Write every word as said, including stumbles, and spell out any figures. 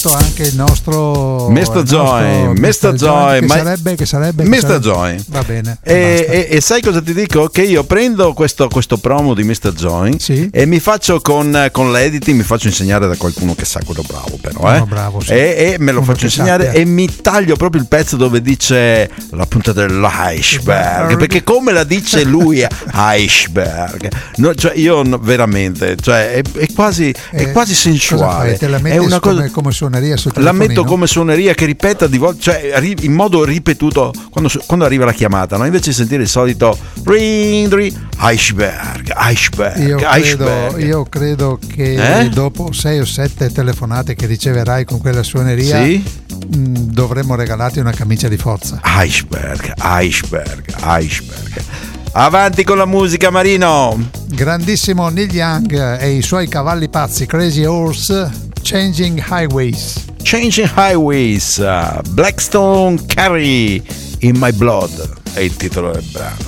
salutato anche il nostro mister Joy, mister Joy, che ma sarebbe, che sarebbe mister Joy. Va bene. E, e, e sai cosa ti dico? Che io prendo questo, questo promo di mister Joy, sì, e mi faccio con, con l'editing, mi faccio insegnare da qualcuno che sa quello bravo, però, eh? no, bravo, sì. e, e me lo Come faccio insegnare sappia. E mi taglio proprio il pezzo dove dice la punta dell'iceberg, perché come la dice lui iceberg, no, cioè io no, veramente, cioè è, è quasi è eh, quasi sensuale. Te la metti è una cosa, come, come suoneria sul la metto come suoneria che ripeta di volte, cioè in modo ripetuto quando, quando arriva la chiamata, no? Invece di sentire il solito ring, ring, iceberg, iceberg, io iceberg. Credo, io credo che eh? dopo sei o sette telefonate che riceverai con quella suoneria, sì? mh, dovremmo regalarti una camicia di forza. Iceberg, iceberg, iceberg. Avanti con la musica, Marino. Grandissimo Neil Young e i suoi cavalli pazzi, Crazy Horse, Changing Highways. Changing Highways, uh, Blackstone Carry, In My Blood è il titolo del brano.